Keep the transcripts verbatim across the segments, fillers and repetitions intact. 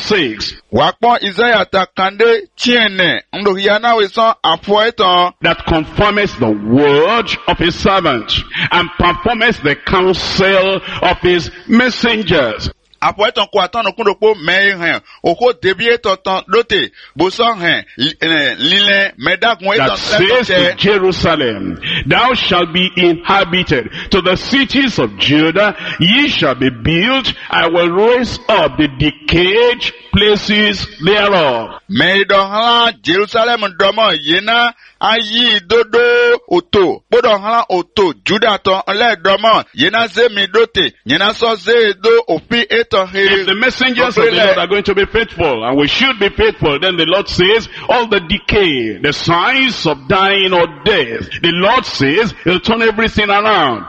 six. Wakpon Isaiah takande chiene ndohiana weson afoeton. That conformeth the word of his servant, and performeth the counsel of his messengers. Afoeton kwa tano kundopo me hen. Oko debiye totan dote. Boson hen. Lile medak mwe That says to Jerusalem, thou shalt be inhabited. To the cities of Judah, ye shall be built. I will raise up the decayed places thereof. Me dohala Jerusalem domo yena ayi dodo oto. Bodo hala oto Judah ton le domo yena ze mi dote. Yena so ze do opi eto. If the messengers of the Lord are going to be faithful, and we should be faithful, then the Lord says, all the decay, the signs of dying or death, the Lord says, he'll turn everything around.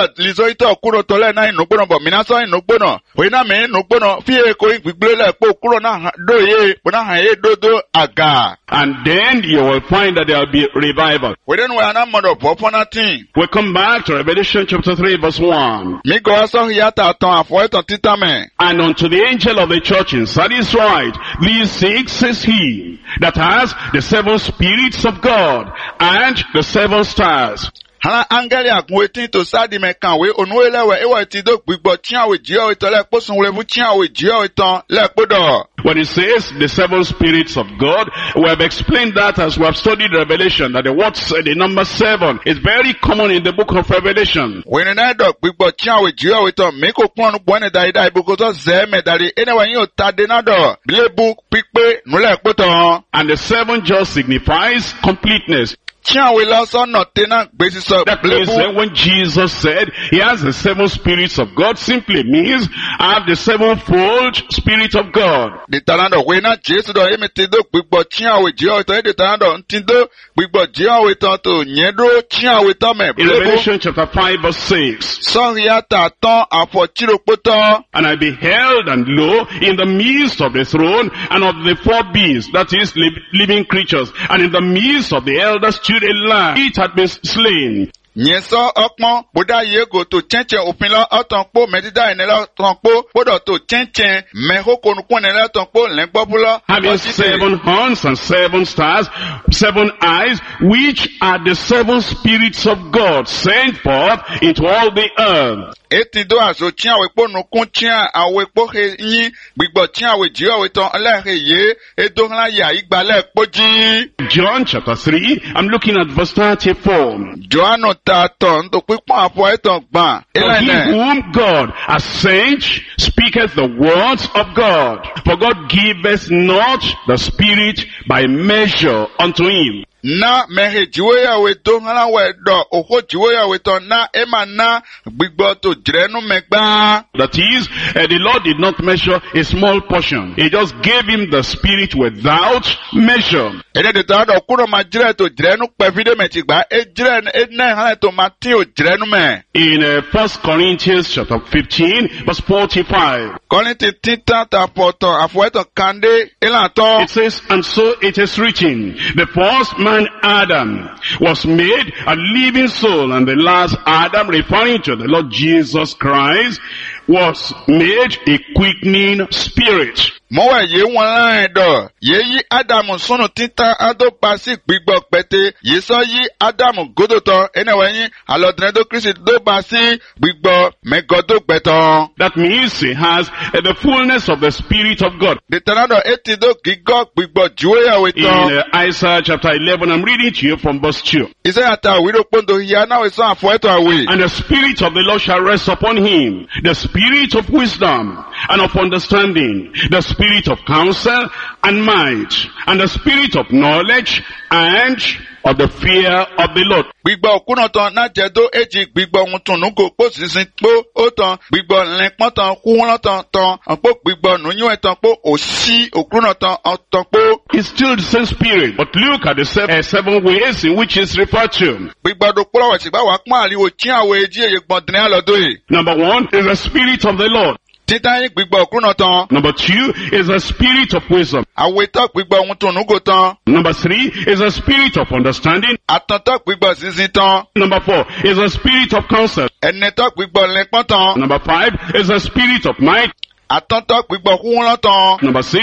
And then you will find that there will be revival. We come back to Revelation chapter three verse one. And unto the angel of the church in Sardis write, these six says he that has the seven spirits of God and the seven stars. Hala angeli akweti to sadi mekanwe onuelewe ewa tido gbigbo chiawe jio itole posunlevu chiawe jio itan lepodo. When it says the seven spirits of God, we have explained that as we have studied Revelation, that the word, the number seven, is very common in the book of Revelation. When I do gbigbo chiawe jio itan meko kwanu bwane dai dai bukoto zeme dali enewa nyo tadenado bile book pikpe nule poto. And the seven just signifies completeness. That means that when Jesus said he has the seven spirits of God, simply means I have the sevenfold spirit of God. In Revelation chapter five verse six. And I beheld, and lo, in the midst of the throne and of the four beasts, that is living creatures, and in the midst of the elders stood a lamb, it had been slain. Nyeso okmo boda yego to chenche opinla otonpo medida enela tonpo bodo to chenche mehoko nukwenela tonpo lengbobula having seven horns and seven stars, seven eyes, which are the seven spirits of God sent forth into all the earth. Etido aso chia wepo nukun chia awepo he yin gbigbo chia we jio weton elehe ye edohla ya igbale poji. John chapter three, I'm looking at verse thirty-four. John For he whom God has sent speaketh the words of God. For God giveth not the Spirit by measure unto him. Na mehe jiweya we dongala we do oho jiweya we to na ema na gbigbo to jirenu megba. That is, uh, the Lord did not measure a small portion. He just gave him the Spirit without measure. Ede de ta do kuno ma jire to jirenu pevide metigba e jire e na han to ma ti o jirenu me. In uh, First Corinthians chapter fifteen verse forty-five. Corinthians tita ta poto afueto kande elato. It says, and so it is written, the first man Adam was made a living soul, and the last Adam, referring to the Lord Jesus Christ, was made a quickening spirit. Mowe ye wan do ye yi Adam sunu tita ado pasi gbigbo pete ye so yi Adam godoto enewe alodre do Christ do pasi gbigbo megodo gbeton. That means he has uh, the fullness of the Spirit of God. The tanado etido gigo gbigbo juwe we to. In uh, Isaiah chapter eleven, I'm reading to you from verse two. Isaiah ta we do pondo here now is on for away. And the Spirit of the Lord shall rest upon him, the Spirit of wisdom and of understanding, the Spirit of counsel and might, and the Spirit of knowledge and of the fear of the Lord. Gbigbo okuno ton na jedo eji gbigbo mutunu go po sisin po otan gbigbo lenpon ton kuwon ton ton po gbigbo nunyu etan po osi okuno ton ton po. It's still the same Spirit, but look at the seven, uh, seven ways in which it's referred to. Gbigbo do polo wa sigba wa pon ariwo ti awo eji eye gbondin alodo yi. Number one is the Spirit of the Lord. Number two is the Spirit of wisdom. Number three is the Spirit of understanding. Number four is the Spirit of counsel. Number five is the Spirit of might. Number six